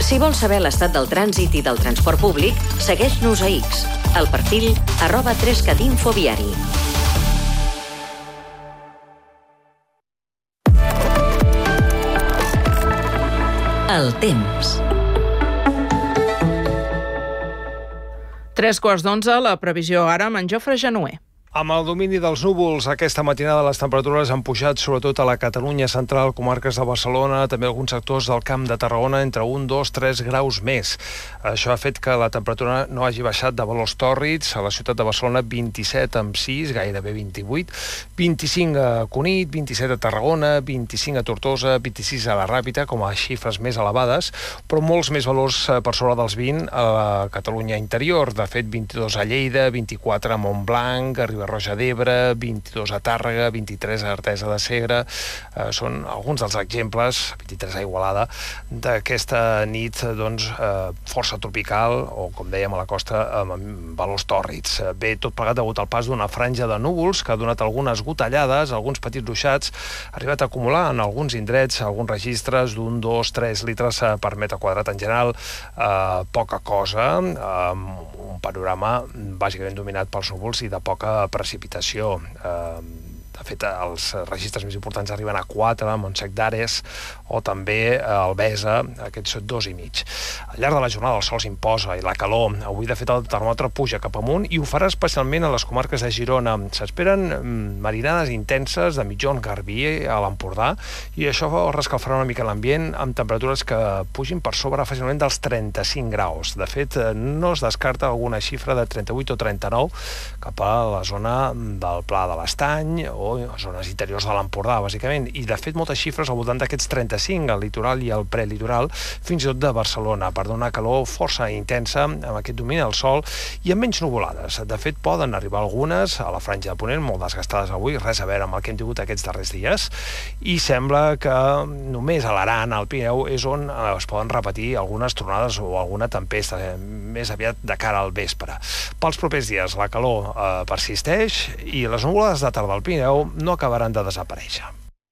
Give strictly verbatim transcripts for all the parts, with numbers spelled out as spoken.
Si vols saber l'estat del trànsit i del transport públic, segueix-nos a X, al perfil arroba tres cat info viari. El temps. Tres quarts d'onze, la previsió ara amb en Jofre Genuer. Amb el domini dels núvols, aquesta matinada les temperatures han pujat sobretot a la Catalunya central, comarques de Barcelona, també alguns sectors del Camp de Tarragona, entre un, dos, tres graus més. Això ha fet que la temperatura no hagi baixat de valors tòrrids. A la ciutat de Barcelona, vint-i-set amb sis, gairebé vint-i-vuit, vint-i-cinc a Cunit, vint-i-set a Tarragona, vint-i-cinc a Tortosa, vint-i-sis a la Ràpita, com a xifres més elevades, però molts més valors per sobre dels vint a la Catalunya interior. De fet, vint-i-dos a Lleida, vint-i-quatre a Montblanc, a Riba-roja d'Ebre, vint-i-dos a Tàrrega, vint-i-tres a Artesa de Segre. Eh, són alguns dels exemples, vint-i-tres a Igualada, d'aquesta nit doncs, eh, força tropical, o com dèiem a la costa, amb valors tòrrids. Bé, tot plegat degut al pas d'una franja de núvols que ha donat algunes gotellades, alguns petits ruixats, ha arribat a acumular en alguns indrets, alguns registres d'un, dos, tres litres per metre quadrat en general, eh, poca cosa, eh, un panorama bàsicament dominat pels núvols i de poca precipitació. Eh, de fet, els registres més importants arriben a quatre, a Montsec d'Ares o també a Albesa, aquests dos i mig. Al llarg de la jornada el sol s'imposa i la calor. Avui, de fet, el termòmetre puja cap amunt i ho farà especialment a les comarques de Girona. S'esperen marinades intenses de mitjon Garbí a l'Empordà i això rescalfarà una mica l'ambient amb temperatures que pugin per sobre fàcilment dels trenta-cinc graus. De fet, no es descarta alguna xifra de trenta-vuit o trenta-nou cap a la zona del Pla de l'Estany o zones interiors de l'Empordà, bàsicament. I, de fet, moltes xifres al voltant d'aquests trenta-cinc, al litoral i al prelitoral, fins i tot de Barcelona, per donar calor força intensa, amb aquest domini del sol i amb menys nuvolades. De fet, poden arribar algunes a la franja de Ponent, molt desgastades avui, res a veure amb el que hem tingut aquests darrers dies, i sembla que només a l'Aran, al Pirineu, és on es poden repetir algunes tronades o alguna tempesta, més aviat de cara al vespre. Pels propers dies, la calor eh, persisteix i les nuvolades de tarda al Pirineu no acabaran de desaparèixer.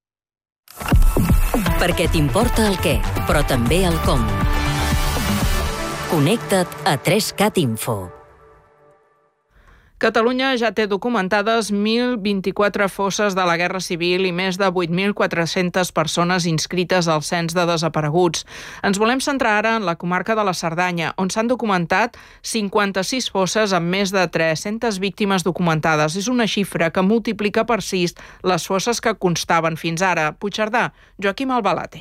Perquè t'importa el què, però també el com. Connecta't a tres cat info. Catalunya ja té documentades mil vint-i-quatre fosses de la Guerra Civil i més de vuit mil quatre-centes persones inscrites al cens de desapareguts. Ens volem centrar ara en la comarca de la Cerdanya, on s'han documentat cinquanta-sis fosses amb més de tres-centes víctimes documentades. És una xifra que multiplica per sis les fosses que constaven fins ara. Puigcerdà, Joaquim Albalate.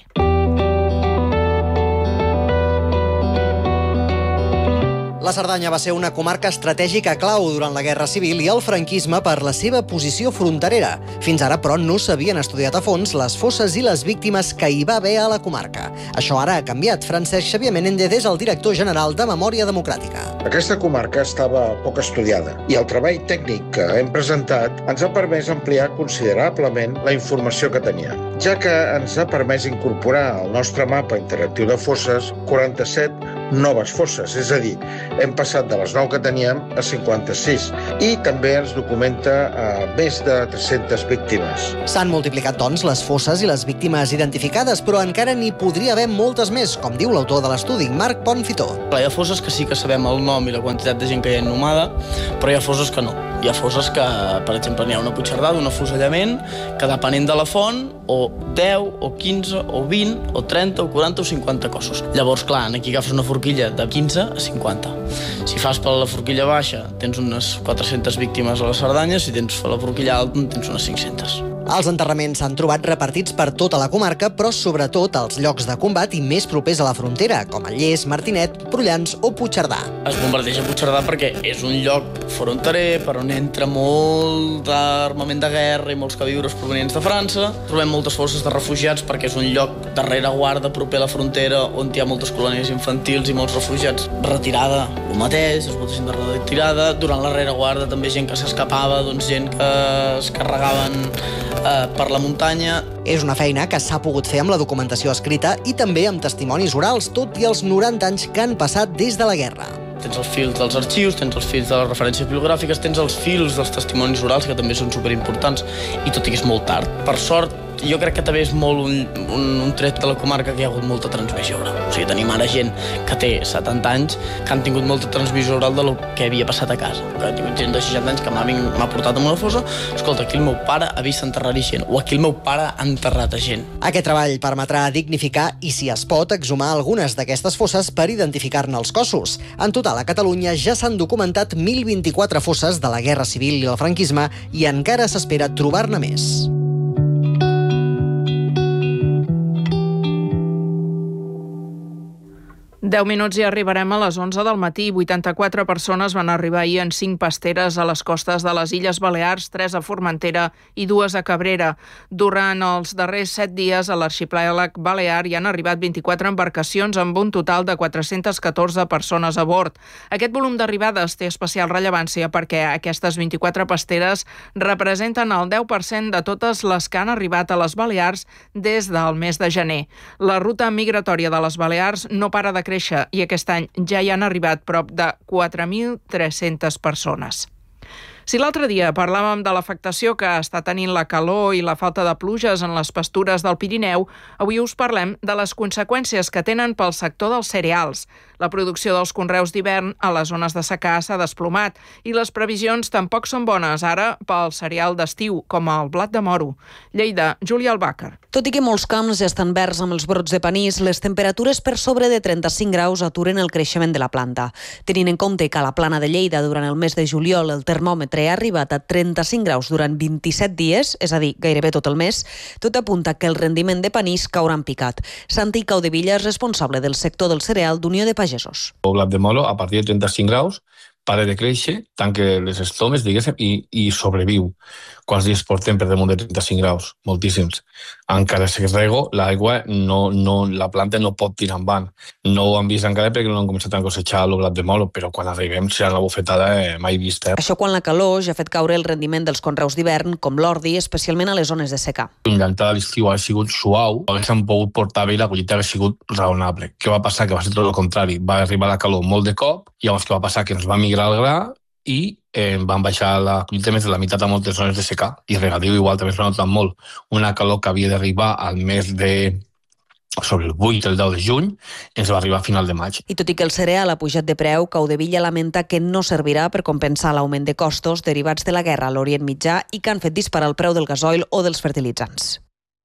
La Cerdanya va ser una comarca estratègica clau durant la Guerra Civil i el franquisme per la seva posició fronterera. Fins ara, però, no s'havien estudiat a fons les fosses i les víctimes que hi va haver a la comarca. Això ara ha canviat. Francesc Xavier Menéndez és el director general de Memòria Democràtica. Aquesta comarca estava poc estudiada i el treball tècnic que hem presentat ens ha permès ampliar considerablement la informació que teníem, ja que ens ha permès incorporar al nostre mapa interactiu de fosses quaranta-set noves fosses, és a dir, hem passat de les nou que teníem a cinquanta-sis i també ens documenta eh, més de tres-centes víctimes. S'han multiplicat, doncs, les fosses i les víctimes identificades, però encara n'hi podria haver moltes més, com diu l'autor de l'estudi, Marc Bonfitó. Hi ha fosses que sí que sabem el nom i la quantitat de gent que hi ha inhumada, però hi ha fosses que no. Hi ha fosses que, per exemple, n'hi ha una Puigcerdà d'un afusellament que, depenent de la font, o deu, o quinze, o vint, o trenta, o quaranta, o cinquanta cossos. Llavors, clar, aquí agafes una forquilla de quinze a cinquanta. Si fas per la forquilla baixa, tens unes quatre-centes víctimes a la Cerdanya, si tens per la forquilla alta, tens unes cinc-centes. Els enterraments s'han trobat repartits per tota la comarca, però sobretot als llocs de combat i més propers a la frontera, com el Lles, Martinet, Prullans o Puigcerdà. Es bombardeja Puigcerdà perquè és un lloc fronterer per on entra molt d'armament de guerra i molts queviures provenients de França. Trobem moltes fosses de refugiats perquè és un lloc de rereguarda proper a la frontera on hi ha moltes colònies infantils i molts refugiats. Retirada, el mateix, és molta gent de retirada. Durant la rereguarda també gent que s'escapava, doncs gent que es carregaven eh, per la muntanya. És una feina que s'ha pogut fer amb la documentació escrita i també amb testimonis orals, tot i els noranta anys que han passat des de la guerra. Tens els fils dels arxius, tens els fils de les referències bibliogràfiques, tens els fils dels testimonis orals, que també són superimportants, i tot i que és molt tard. Per sort, jo crec que també és molt un, un, un tret de la comarca que hi ha hagut molta transmissió oral. O sigui, tenim ara gent que té setanta anys que han tingut molta transmissió oral de lo que havia passat a casa. Que he tingut gent de seixanta anys que m'ha portat a una fossa, escolta, aquí el meu pare ha vist enterrar-hi gent, o aquí el meu pare ha enterrat a gent. Aquest treball permetrà dignificar i, si es pot, exhumar algunes d'aquestes fosses per identificar-ne els cossos. En total, a Catalunya ja s'han documentat mil vint-i-quatre fosses de la Guerra Civil i el franquisme i encara s'espera trobar-ne més. deu minuts i arribarem a les onze del matí. vuitanta-quatre persones van arribar ahir en cinc pasteres a les costes de les Illes Balears, tres a Formentera i dues a Cabrera. Durant els darrers set dies a l'arxipèlag balear hi han arribat vint-i-quatre embarcacions amb un total de quatre-centes catorze persones a bord. Aquest volum d'arribades té especial rellevància perquè aquestes vint-i-quatre pasteres representen el deu per cent de totes les que han arribat a les Balears des del mes de gener. La ruta migratòria de les Balears no para de créixer i aquest any ja hi han arribat prop de quatre mil tres-centes persones. Si l'altre dia parlàvem de l'afectació que està tenint la calor i la falta de pluges en les pastures del Pirineu, avui us parlem de les conseqüències que tenen pel sector dels cereals. La producció dels conreus d'hivern a les zones de secà s'ha desplomat i les previsions tampoc són bones ara pel cereal d'estiu, com el blat de moro. Lleida, Júlia Albàcar. Tot i que molts camps ja estan verds amb els brots de panís, les temperatures per sobre de trenta-cinc graus aturen el creixement de la planta. Tenint en compte que a la Plana de Lleida durant el mes de juliol el termòmetre ha arribat a trenta-cinc graus durant vint-i-set dies, és a dir, gairebé tot el mes, tot apunta que el rendiment de panís caurà en picat. Santi Caudevilla és responsable del sector del cereal d'Unió de Pagesos. El blat de moro, a partir de trenta-cinc graus, para de créixer, tanca les estomes, diguéssim, i, i sobreviu. Quants dies portem per damunt de trenta-cinc graus? Moltíssims. Encara si rego, l'aigua, no, no, la planta no pot tirar endavant. No ho han vist encara perquè no han començat a cosechar el blat de moro, però quan arribem serà una bufetada eh, mai vista. Això quan la calor ja ha fet caure el rendiment dels conreus d'hivern, com l'ordi, especialment a les zones de secà. L'entrada a l'estiu ha sigut suau, haguéssim pogut portar bé i la collita ha sigut raonable. Què va passar? Que va ser tot el contrari. Va arribar la calor molt de cop, i llavors què va passar? Que ens va migrar el gra i eh, van baixar la collita més de la meitat a moltes zones de secà. I regadiu igual també es va notar molt. Una calor que havia d'arribar al mes de sobre el vuit, el deu de juny, ens va arribar a final de maig. I tot i que el cereal ha pujat de preu, Caudevilla lamenta que no servirà per compensar l'augment de costos derivats de la guerra a l'Orient Mitjà i que han fet disparar el preu del gasoil o dels fertilitzants.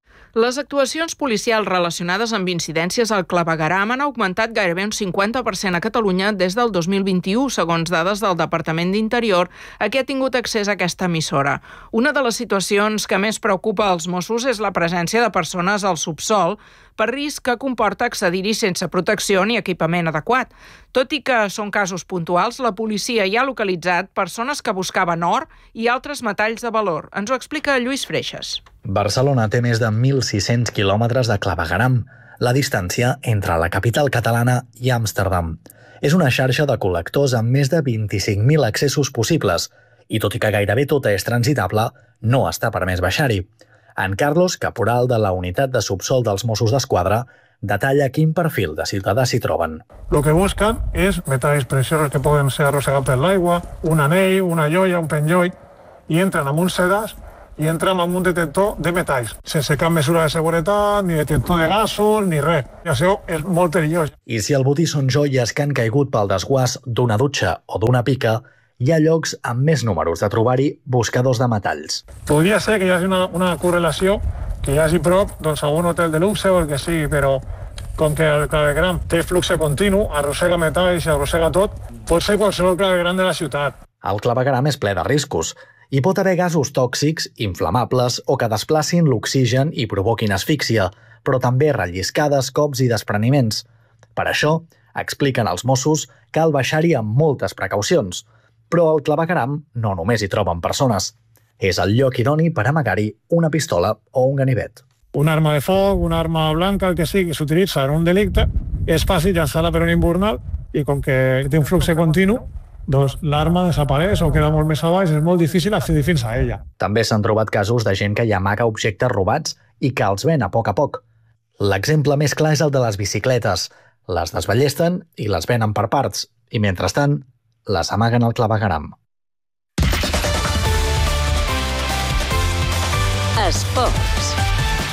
Les actuacions policials relacionades amb incidències al clavegueram han augmentat gairebé un cinquanta per cent a Catalunya des del dos mil vint-i-u, segons dades del Departament d'Interior, a què ha tingut accés a aquesta emissora. Una de les situacions que més preocupa als Mossos és la presència de persones al subsòl per risc que comporta accedir-hi sense protecció ni equipament adequat. Tot i que són casos puntuals, la policia ja ha localitzat persones que buscaven or i altres metalls de valor. Ens ho explica Lluís Freixas. Barcelona té més de mil sis-cents quilòmetres de clavegueram, la distància entre la capital catalana i Amsterdam. És una xarxa de col·lectors amb més de vint-i-cinc mil accessos possibles i, tot i que gairebé tota és transitable, no està permès baixar-hi. En Carlos, caporal de la unitat de subsòl dels Mossos d'Esquadra, detalla quin perfil de ciutadà s'hi troben. El que busquen és metalls preciosos que poden ser arrossegats per l'aigua, un anell, una joia, un penjoll, i entren amb un sedàs i entren amb un detector de metalls, sense cap mesura de seguretat, ni detector de gasos, ni res. I això és molt perillós. I si el botí són joies que han caigut pel desguàs d'una dutxa o d'una pica, hi ha llocs amb més números de trobar-hi buscadors de metalls. Podria ser que hi hagi una, una correlació, que hi hagi prop doncs, algun hotel de luxe o el que sigui, però com que el clavegueram té flux continu, arrossega metalls i arrossega tot, pot ser qualsevol clavegueram de la ciutat. El clavegueram és ple de riscos. Hi pot haver gasos tòxics, inflamables o que desplacin l'oxigen i provoquin asfíxia, però també relliscades, cops i despreniments. Per això, expliquen els Mossos, cal baixar-hi amb moltes precaucions. Però al clavegueram no només hi troben persones. És el lloc idoni per amagar-hi una pistola o un ganivet. Una arma de foc, una arma blanca, el que sigui, que s'utilitza en un delicte, és fàcil llançar-la per un invernal i com que té un flux continu, doncs l'arma desapareix o queda molt més a baix, és molt difícil accedir fins a ella. També s'han trobat casos de gent que hi amaga objectes robats i que els ven a poc a poc. L'exemple més clar és el de les bicicletes. Les desballesten i les venen per parts, i mentrestant les amaguen al clavegueram. Esports.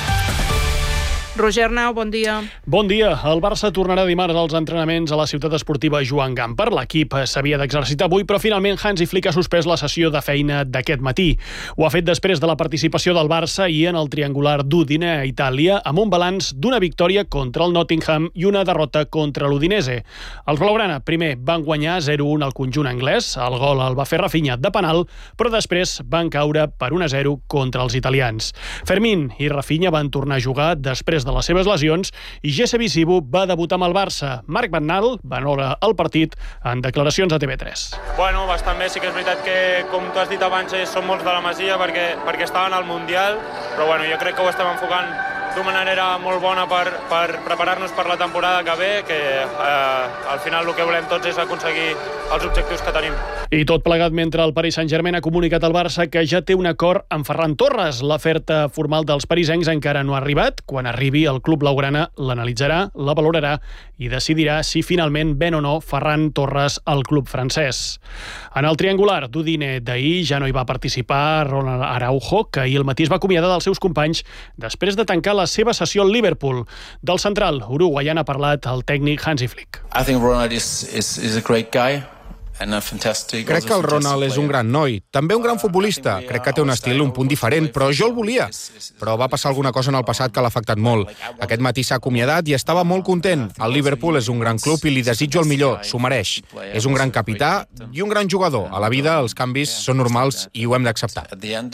Roger Nau, bon dia. Bon dia. El Barça tornarà dimarts als entrenaments a la ciutat esportiva Joan Gamper. L'equip s'havia d'exercitar avui, però finalment Hansi Flick ha suspès la sessió de feina d'aquest matí. Ho ha fet després de la participació del Barça i en el triangular d'Udine a Itàlia, amb un balanç d'una victòria contra el Nottingham i una derrota contra l'Udinese. Els blaugrana primer van guanyar zero a un al conjunt anglès, el gol el va fer Rafinha de penal, però després van caure per un a zero contra els italians. Fermín i Rafinha van tornar a jugar després de les seves lesions i Jesse Visibu va debutar amb el Barça. Marc Bernal valora el partit en declaracions a T V tres. Bueno, bastant bé. Sí que és veritat que, com tu has dit abans, són molts de la Masia perquè, perquè estaven al Mundial, però bueno, jo crec que ho estem enfocant d'una manera molt bona per, per preparar-nos per la temporada que ve, que eh, al final el que volem tots és aconseguir els objectius que tenim. I tot plegat mentre el Paris Saint-Germain ha comunicat al Barça que ja té un acord amb Ferran Torres. L'oferta formal dels parisencs encara no ha arribat. Quan arribi, el club blaugrana l'analitzarà, la valorarà i decidirà si finalment ven o no Ferran Torres al club francès. En el triangular d'Udine d'ahir ja no hi va participar Ronald Araujo, que ahir al matí es va acomiadar dels seus companys després de tancar la seva sessió al Liverpool. Del central uruguaià ha parlat el tècnic Hansi Flick. I think Ronald is, is, is a great guy. Crec que el Ronald és un gran noi, també un gran futbolista. Crec que té un estil un punt diferent, però jo el volia. Però va passar alguna cosa en el passat que l'ha afectat molt. Aquest matí s'ha acomiadat i estava molt content. El Liverpool és un gran club i li desitjo el millor, s'ho mereix. És un gran capità i un gran jugador. A la vida els canvis són normals i ho hem d'acceptar.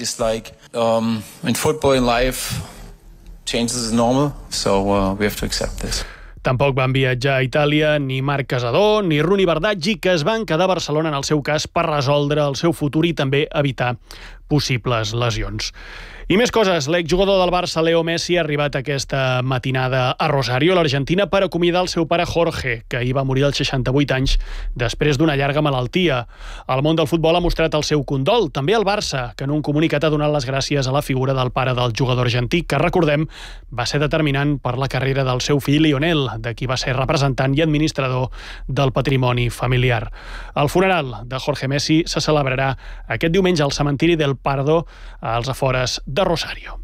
In football, in life, changes is normal, so uh, we have to accept this. Tampoc van viatjar a Itàlia ni Marc Casadó ni Runi Bardaggi, que es van quedar a Barcelona en el seu cas per resoldre el seu futur i també evitar possibles lesions. I més coses. L'exjugador del Barça, Leo Messi, ha arribat aquesta matinada a Rosario, a l'Argentina, per acomiadar el seu pare Jorge, que ahir va morir als seixanta-vuit anys després d'una llarga malaltia. El món del futbol ha mostrat el seu condol, també el Barça, que en un comunicat ha donat les gràcies a la figura del pare del jugador argentí, que, recordem, va ser determinant per la carrera del seu fill Lionel, de qui va ser representant i administrador del patrimoni familiar. El funeral de Jorge Messi se celebrarà aquest diumenge al cementiri del Pardo, als afores de Rosario.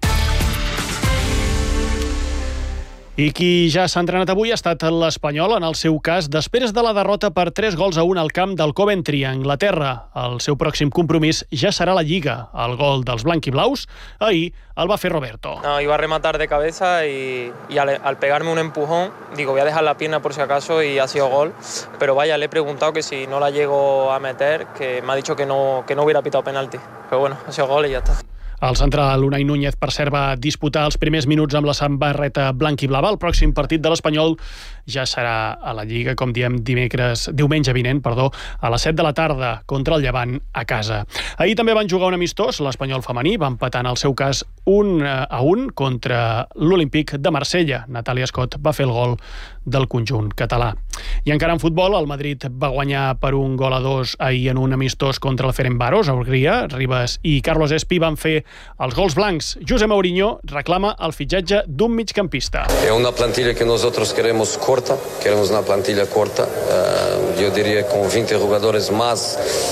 I qui ja s'ha entrenat avui ha estat l'Espanyol, en el seu cas, després de la derrota per tres gols a un al camp del Coventry a Anglaterra. El seu pròxim compromís ja serà la Lliga. El gol dels blanquiblaus ahir el va fer Roberto. No, iba a rematar de cabeza y, y al, al pegarme un empujón, digo, voy a dejar la pierna por si acaso y ha sido gol. Pero vaya, le he preguntado que si no la llego a meter, que me ha dicho que no, que no hubiera pitado penalti. Pero bueno, ha sido gol y ya está. El central Unai Núñez, per cert, va disputar els primers minuts amb la samarreta blanquiblava. El pròxim partit de l'Espanyol ja serà a la Lliga, com diem, dimecres, diumenge vinent, perdó, a les set de la tarda contra el Llevant a casa. Ahir també van jugar un amistós, l'Espanyol femení, va empatar en el seu cas un a un contra l'Olímpic de Marsella. Natàlia Scott va fer el gol del conjunt català. I encara en futbol, el Madrid va guanyar per un gol a dos ahir en un amistós contra el Ferencváros, a Hongria. Ribas i Carlos Espi van fer els gols blancs. José Mourinho reclama el fitxatge d'un migcampista. Es una plantilla que nosotros queremos corta, queremos una plantilla corta, uh, yo diría con veinte jugadores más,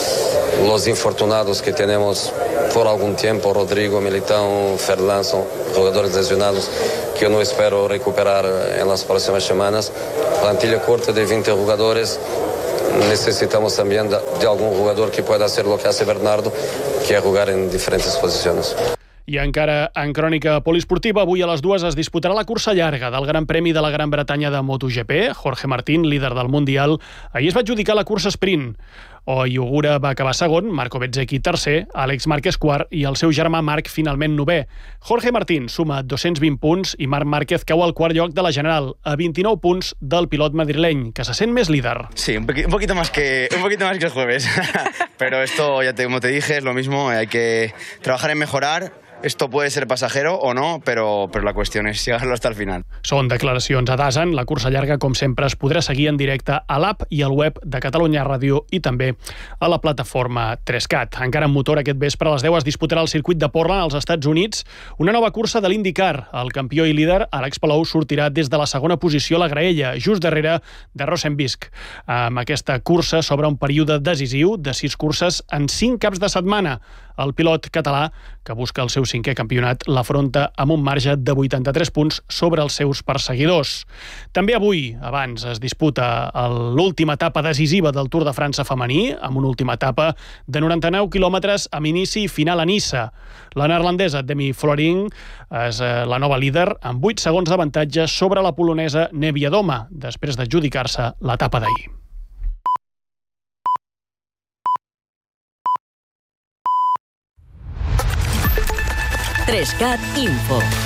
los infortunados que tenemos por algún tiempo, Rodrigo, Militão, Ferland, son jugadores lesionados que yo no espero recuperar en las próximas semanas. Plantilla corta de veinte jugadores. Necesitamos también de, de algún jugador que pueda hacer lo que hace Bernardo, que es jugar en diferentes posiciones. I encara en crònica poliesportiva, avui a les dues es disputarà la cursa llarga del Gran Premi de la Gran Bretanya de MotoGP. Jorge Martín, líder del Mundial, ahir es va adjudicar la cursa sprint. Oyugura va acabar segon, Marco Bezzecchi tercer, Àlex Márquez quart i el seu germà Marc finalment novè. Jorge Martín suma dos-cents vint punts i Marc Márquez cau al quart lloc de la general, a vint-i-nou punts del pilot madrileny, que se sent més líder. Sí, un, un poquito más que un poquito más que el jueves. Pero esto, ya te, como te dije, es lo mismo, hay que trabajar en mejorar. Esto puede ser pasajero o no, però, però la qüestió és llegar-lo hasta el final. Són declaracions a Dasan. La cursa llarga, com sempre, es podrà seguir en directe a l'app i al web de Catalunya Ràdio i també a la plataforma tres cat. Encara amb motor, aquest vespre a les deu es disputarà el circuit de Portland als Estats Units, una nova cursa de l'IndyCar. El campió i líder, Alex Palou, sortirà des de la segona posició a la graella, just darrere de Rosenbisk. Amb aquesta cursa s'obre un període decisiu de sis curses en cinc caps de setmana. El pilot català, que busca el seu cinquè campionat, l'afronta amb un marge de vuitanta-tres punts sobre els seus perseguidors. També avui, abans, es disputa l'última etapa decisiva del Tour de França femení, amb una última etapa de noranta-nou quilòmetres amb inici i final a Niça. La neerlandesa Demi Vollering és la nova líder, amb vuit segons d'avantatge sobre la polonesa Niewiadoma, després d'adjudicar-se l'etapa d'ahir. tres cat Info.